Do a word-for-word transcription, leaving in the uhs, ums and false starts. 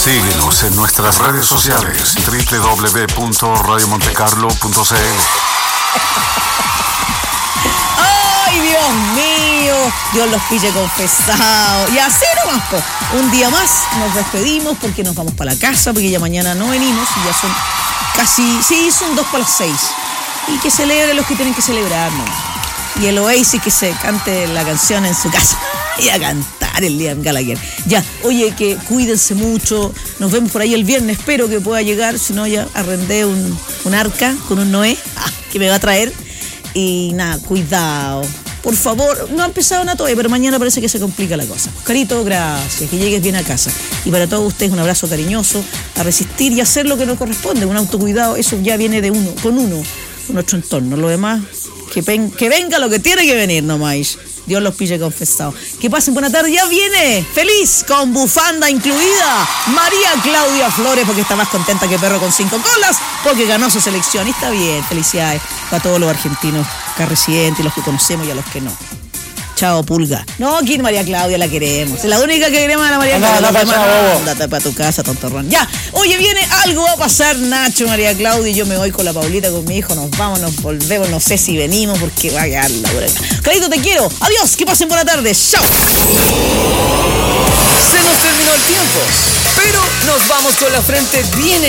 Síguenos en nuestras redes sociales, doble u doble u doble u punto radio montecarlo punto c l. ¡Ay, Dios mío! Dios los pille confesados. Y así nomás, po. Un día más nos despedimos porque nos vamos para la casa, porque ya mañana no venimos y ya son casi, sí, son dos para las seis. Y que celebren los que tienen que celebrar, ¿no? Y el Oasis que se cante la canción en su casa. Y a cantar el Liam Gallagher. Ya, oye, que cuídense mucho. Nos vemos por ahí el viernes. Espero que pueda llegar. Si no, ya arrendé un, un arca con un Noé ah, que me va a traer. Y nada, cuidado. Por favor, no ha empezado nada todavía, pero mañana parece que se complica la cosa. Carito, gracias. Que llegues bien a casa. Y para todos ustedes un abrazo cariñoso. A resistir y hacer lo que nos corresponde. Un autocuidado, eso ya viene de uno, con uno, con nuestro entorno. Lo demás, que, ven, que venga lo que tiene que venir nomás. Dios los pille confesados. Que pasen buena tarde. Ya viene, feliz, con bufanda incluida, María Claudia Flores, porque está más contenta que perro con cinco colas, porque ganó su selección. Y está bien, felicidades para todos los argentinos acá residentes, los que conocemos y a los que no. Chao, pulga. No, aquí María Claudia la queremos. Es la única que queremos a la María Claudia. No, no, no, no, ándate para tu casa, tontorrón. Ya, oye, viene algo, va a pasar, Nacho, María Claudia, y yo me voy con la Paulita, con mi hijo, nos vamos, nos volvemos, no sé si venimos, porque va a quedar la hora. Carito, te quiero. Adiós, que pasen buena tarde. Chao. Se nos terminó el tiempo, pero nos vamos con la frente bien